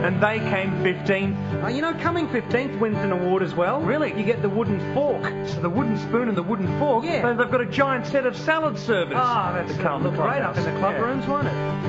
and they came 15th. You know, coming 15th wins an award as well. Really? You get the wooden fork. So the wooden spoon and the wooden fork, Yeah. they've got a giant set of salad servers. That's the Carlton look Club great up in the club Yeah. rooms, won't it?